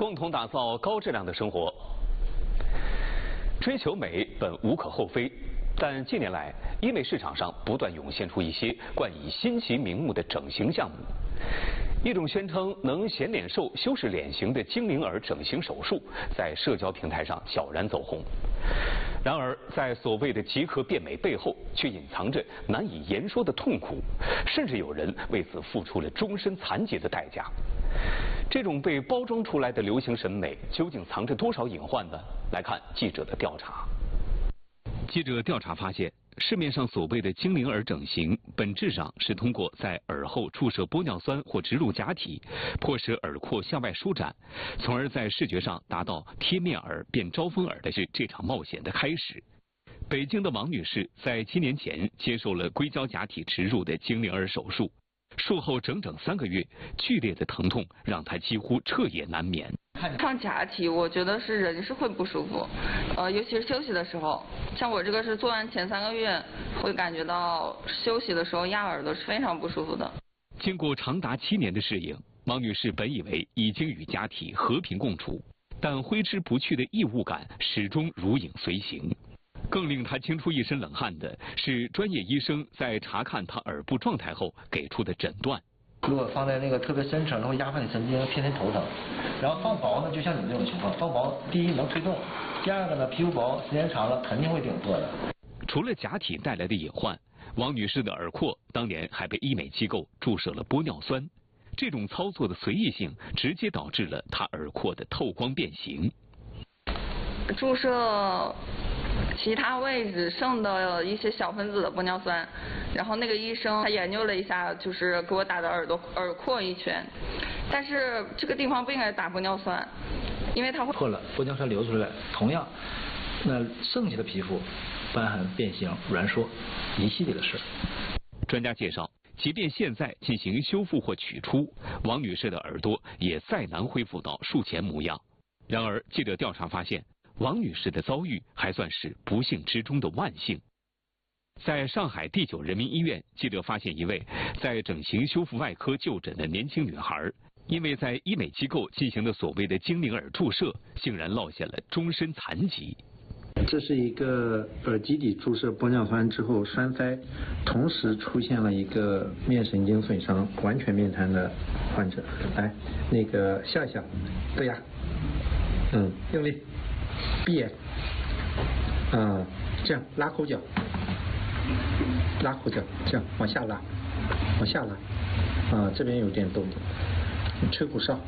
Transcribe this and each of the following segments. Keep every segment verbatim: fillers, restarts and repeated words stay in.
共同打造高质量的生活。追求美本无可厚非，但近年来医美市场上不断涌现出一些冠以新奇名目的整形项目。一种宣称能显脸瘦、修饰脸型的精灵耳整形手术，在社交平台上悄然走红。然而，在所谓的即刻变美背后，却隐藏着难以言说的痛苦，甚至有人为此付出了终身残疾的代价。这种被包装出来的流行审美，究竟藏着多少隐患呢？来看记者的调查。记者调查发现，市面上所谓的精灵耳整形，本质上是通过在耳后注射玻尿酸或植入假体，迫使耳廓向外舒展，从而在视觉上达到贴面耳变招风耳的是这场冒险的开始。北京的王女士在七年前接受了硅胶假体植入的精灵耳手术，术后整整三个月，剧烈的疼痛让她几乎彻夜难眠。 上假体，我觉得是人是会不舒服，呃，尤其是休息的时候。像我这个是做完前三个月，会感觉到休息的时候压耳朵是非常不舒服的。 经过长达七年的适应，王女士本以为已经与假体和平共处，但挥之不去的异物感始终如影随形。更令她惊出一身冷汗的是，专业医生在查看她耳部状态后给出的诊断。 如果放在那个特别深层，它会压迫你神经，天天头疼。然后放薄呢，就像你这种情况，放薄，第一能推动，第二个呢，皮肤薄，时间长了肯定会顶破的。 除了假体带来的隐患，王女士的耳廓当年还被医美机构注射了玻尿酸，这种操作的随意性直接导致了她耳廓的透光变形。 注射其他位置剩的一些小分子的玻尿酸，然后那个医生他研究了一下，就是给我打的耳朵耳廓一圈，但是这个地方不应该打玻尿酸，因为它会破了，玻尿酸流出来。同样，那剩下的皮肤瘢痕、变形、挛缩，一系列的事。 专家介绍，即便现在进行修复或取出，王女士的耳朵也再难恢复到术前模样。然而，记者调查发现，王女士的遭遇还算是不幸之中的万幸。在上海第九人民医院，记者发现一位在整形修复外科就诊的年轻女孩，因为在医美机构进行的所谓的精灵耳注射，竟然落下了终身残疾。 这是一个耳基底注射玻尿酸之后栓塞，同时出现了一个面神经损伤、完全面瘫的患者。来，那个笑一笑，对呀，嗯，用力，闭眼，嗯，这样拉口角，拉口角，这样往下拉，往下拉，啊，这边有点动作，吹口哨，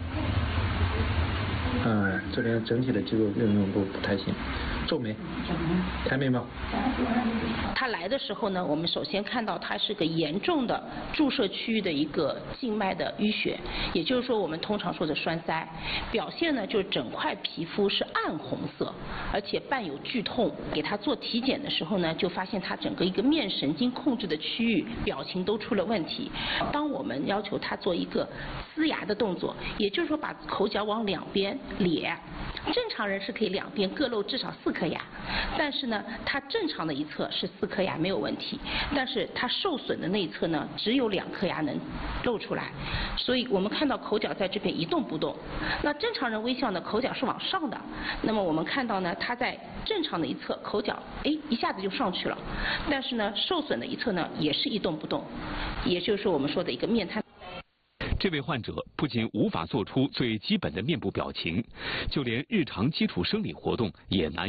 啊，这边整体的肌肉运用度不太行。皱眉，抬眉毛。 他来的时候呢，我们首先看到他是个严重的注射区域的一个静脉的淤血，也就是说我们通常说的栓塞，表现呢就是整块皮肤是暗红色，而且伴有剧痛。给他做体检的时候呢，就发现他整个一个面神经控制的区域表情都出了问题。当我们要求他做一个呲牙的动作，也就是说把口角往两边咧，正常人是可以两边各露至少四颗牙，但是呢，他正常的一侧是四颗牙没有问题，但是他受损的那一侧呢，只有两颗牙能露出来，所以我们看到口角在这边一动不动。那正常人微笑呢，口角是往上的，那么我们看到呢，他在正常的一侧口角，哎，一下子就上去了，但是呢，受损的一侧呢，也是一动不动，也就是我们说的一个面瘫。 这位患者不仅无法做出最基本的面部表情，就连日常基础生理活动也难